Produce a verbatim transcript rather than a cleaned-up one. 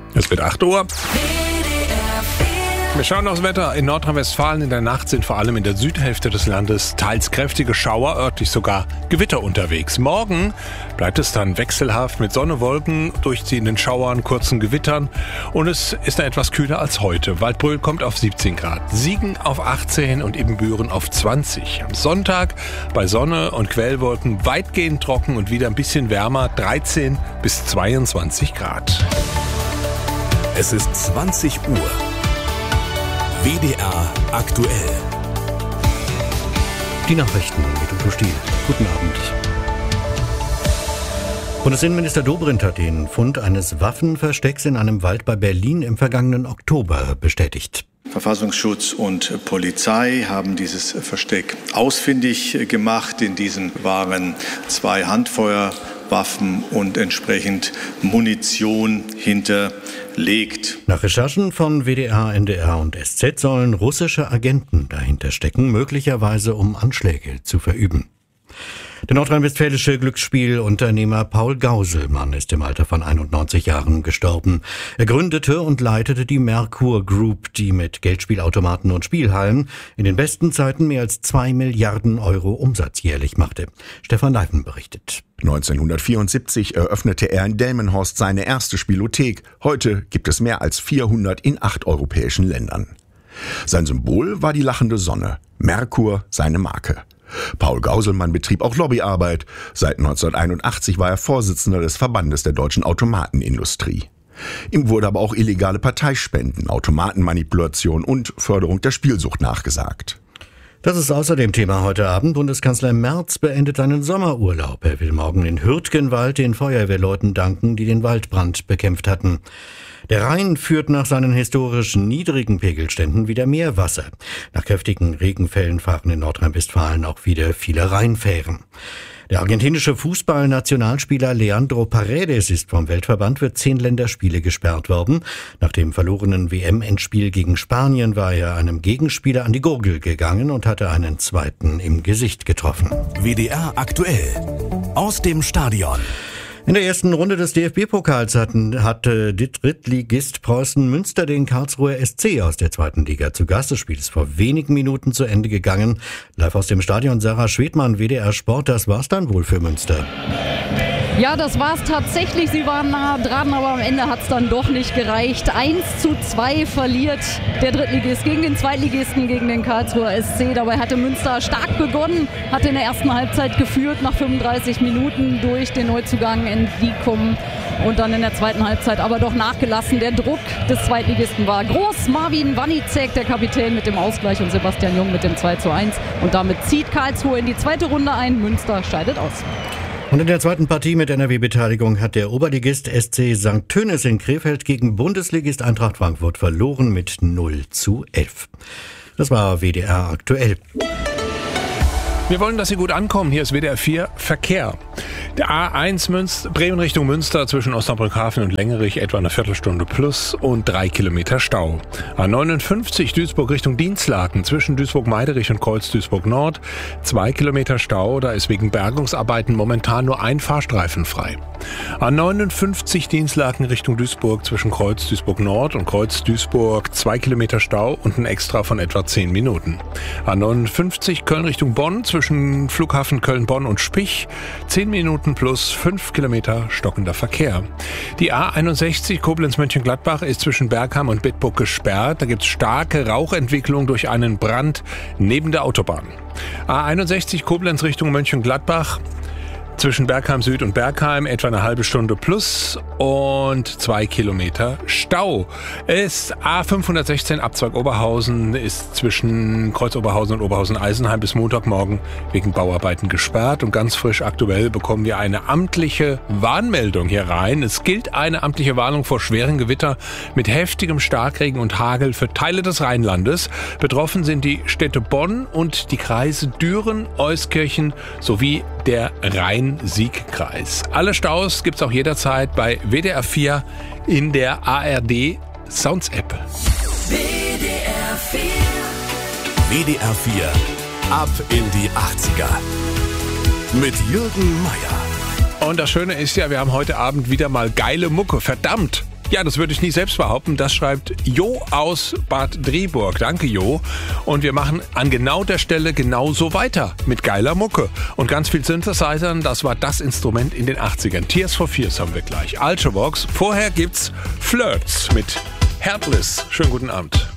Es wird acht Uhr. Wir schauen aufs Wetter. In Nordrhein-Westfalen in der Nacht sind vor allem in der Südhälfte des Landes teils kräftige Schauer, örtlich sogar Gewitter unterwegs. Morgen bleibt es dann wechselhaft mit Sonne, Wolken, durchziehenden Schauern, kurzen Gewittern und es ist dann etwas kühler als heute. Waldbröl kommt auf siebzehn Grad, Siegen auf achtzehn und Ibbenbüren auf zwanzig. Am Sonntag bei Sonne und Quellwolken weitgehend trocken und wieder ein bisschen wärmer, dreizehn bis zweiundzwanzig Grad. Es ist zwanzig Uhr. W D R aktuell. Die Nachrichten mit Udo Stiel. Guten Abend. Bundesinnenminister Dobrindt hat den Fund eines Waffenverstecks in einem Wald bei Berlin im vergangenen Oktober bestätigt. Verfassungsschutz und Polizei haben dieses Versteck ausfindig gemacht. In diesem waren zwei Handfeuerwaffen und entsprechend Munition hinterlegt. Nach Recherchen von W D R, N D R und S Z sollen russische Agenten dahinter stecken, möglicherweise um Anschläge zu verüben. Der nordrhein-westfälische Glücksspielunternehmer Paul Gauselmann ist im Alter von einundneunzig Jahren gestorben. Er gründete und leitete die Merkur Group, die mit Geldspielautomaten und Spielhallen in den besten Zeiten mehr als zwei Milliarden Euro Umsatz jährlich machte. Stefan Leifen berichtet. neunzehnhundertvierundsiebzig eröffnete er in Delmenhorst seine erste Spielothek. Heute gibt es mehr als vierhundert in acht europäischen Ländern. Sein Symbol war die lachende Sonne, Merkur seine Marke. Paul Gauselmann betrieb auch Lobbyarbeit. Seit neunzehnhunderteinundachtzig war er Vorsitzender des Verbandes der deutschen Automatenindustrie. Ihm wurde aber auch illegale Parteispenden, Automatenmanipulation und Förderung der Spielsucht nachgesagt. Das ist außerdem Thema heute Abend. Bundeskanzler Merz beendet seinen Sommerurlaub. Er will morgen in Hürtgenwald den Feuerwehrleuten danken, die den Waldbrand bekämpft hatten. Der Rhein führt nach seinen historisch niedrigen Pegelständen wieder mehr Wasser. Nach kräftigen Regenfällen fahren in Nordrhein-Westfalen auch wieder viele Rheinfähren. Der argentinische Fußballnationalspieler Leandro Paredes ist vom Weltverband für zehn Länderspiele gesperrt worden. Nach dem verlorenen W M-Endspiel gegen Spanien war er einem Gegenspieler an die Gurgel gegangen und hatte einen zweiten im Gesicht getroffen. W D R aktuell. Aus dem Stadion. In der ersten Runde des D F B-Pokals hatten, hatte Drittligist Preußen Münster den Karlsruher S C aus der zweiten Liga zu Gast. Das Spiel ist vor wenigen Minuten zu Ende gegangen. Live aus dem Stadion Sarah Schwedmann, W D R Sport. Das war's dann wohl für Münster. Ja, das war's tatsächlich. Sie waren nah dran, aber am Ende hat's dann doch nicht gereicht. eins zu zwei verliert der Drittligist gegen den Zweitligisten, gegen den Karlsruher S C. Dabei hatte Münster stark begonnen, hatte in der ersten Halbzeit geführt, nach fünfunddreißig Minuten durch den Neuzugang Endikum und dann in der zweiten Halbzeit aber doch nachgelassen. Der Druck des Zweitligisten war groß. Marvin Wanicek, der Kapitän, mit dem Ausgleich und Sebastian Jung mit dem zwei zu eins. Und damit zieht Karlsruhe in die zweite Runde ein. Münster scheidet aus. Und in der zweiten Partie mit N R W-Beteiligung hat der Oberligist S C Sankt Tönis in Krefeld gegen Bundesligist Eintracht Frankfurt verloren mit null zu elf. Das war W D R aktuell. Wir wollen, dass Sie gut ankommen. Hier ist W D R vier Verkehr. Der A eins Münster, Bremen Richtung Münster zwischen Osnabrückhafen und Längerich etwa eine Viertelstunde plus und drei Kilometer Stau. A neunundfünfzig Duisburg Richtung Dinslaken zwischen Duisburg-Meiderich und Kreuz-Duisburg Nord zwei Kilometer Stau. Da ist wegen Bergungsarbeiten momentan nur ein Fahrstreifen frei. A neunundfünfzig Dinslaken Richtung Duisburg zwischen Kreuz-Duisburg Nord und Kreuz-Duisburg zwei Kilometer Stau und ein Extra von etwa zehn Minuten. A neunundfünfzig Köln Richtung Bonn zwischen Flughafen Köln-Bonn und Spich zehn Minuten plus fünf Kilometer stockender Verkehr. Die A einundsechzig Koblenz-Mönchengladbach ist zwischen Bergheim und Bitburg gesperrt. Da gibt es starke Rauchentwicklung durch einen Brand neben der Autobahn. A einundsechzig Koblenz Richtung Mönchengladbach zwischen Bergheim Süd und Bergheim etwa eine halbe Stunde plus und zwei Kilometer Stau. Ist A fünfhundertsechzehn Abzweig Oberhausen ist zwischen Kreuz Oberhausen und Oberhausen-Eisenheim bis Montagmorgen wegen Bauarbeiten gesperrt. Und ganz frisch aktuell bekommen wir eine amtliche Warnmeldung hier rein. Es gilt eine amtliche Warnung vor schweren Gewitter mit heftigem Starkregen und Hagel für Teile des Rheinlandes. Betroffen sind die Städte Bonn und die Kreise Düren, Euskirchen sowie der Rhein-Sieg-Kreis. Alle Staus gibt's auch jederzeit bei W D R vier in der A R D Sounds App. W D R vier. W D R vier. Ab in die achtziger. Mit Jürgen Meier. Und das Schöne ist ja, wir haben heute Abend wieder mal geile Mucke. Verdammt! Ja, das würde ich nie selbst behaupten. Das schreibt Jo aus Bad Driburg. Danke, Jo. Und wir machen an genau der Stelle genauso weiter mit geiler Mucke. Und ganz viel Synthesizern, das war das Instrument in den achtzigern. Tears for Fears haben wir glich. Ultravox. Vorher gibt's Flirts mit Heartless. Schönen guten Abend.